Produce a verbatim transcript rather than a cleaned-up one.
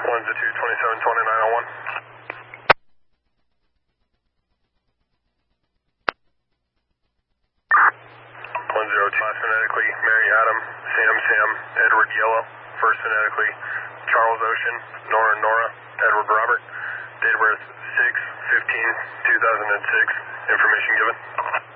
one zero two, twenty-seven twenty, nine oh one. one zero two, phonetically, Mary Adam, Sam Sam, Edward Yellow. First phonetically, Charles Ocean, Nora Nora, Edward Robert. Date of birth six fifteen two thousand six. Information given.